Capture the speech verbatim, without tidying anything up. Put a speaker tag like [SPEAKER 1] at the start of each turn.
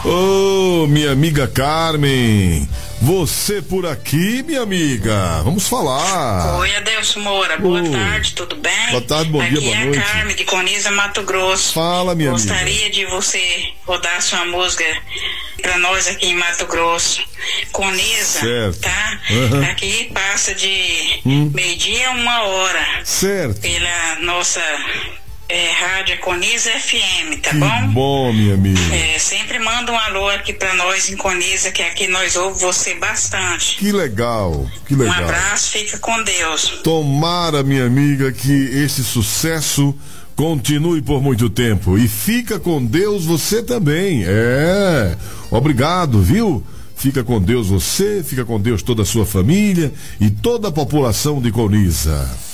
[SPEAKER 1] Ô, oh, minha amiga Carmen, você por aqui, minha amiga, vamos falar.
[SPEAKER 2] Oi, Adelson Moura, boa oh. tarde, tudo bem?
[SPEAKER 1] Boa tarde, bom
[SPEAKER 2] aqui
[SPEAKER 1] dia, boa
[SPEAKER 2] é
[SPEAKER 1] noite.
[SPEAKER 2] Aqui é a Carmen de Coniza, Mato Grosso.
[SPEAKER 1] Fala, minha
[SPEAKER 2] Gostaria
[SPEAKER 1] amiga.
[SPEAKER 2] de você rodar sua música pra nós aqui em Mato Grosso. Coniza,
[SPEAKER 1] certo.
[SPEAKER 2] tá?
[SPEAKER 1] Uhum.
[SPEAKER 2] Aqui passa de
[SPEAKER 1] hum.
[SPEAKER 2] meio-dia a uma hora.
[SPEAKER 1] Certo.
[SPEAKER 2] Pela nossa... É, Rádio Coniza F M, tá
[SPEAKER 1] que
[SPEAKER 2] bom?
[SPEAKER 1] bom, minha amiga.
[SPEAKER 2] É, sempre manda um alô aqui pra nós em Coniza, que aqui nós ouvimos você bastante.
[SPEAKER 1] Que legal, que legal.
[SPEAKER 2] Um abraço, fica com Deus.
[SPEAKER 1] Tomara, minha amiga, que esse sucesso continue por muito tempo. E fica com Deus você também. É, obrigado, viu? Fica com Deus você, fica com Deus toda a sua família e toda a população de Coniza.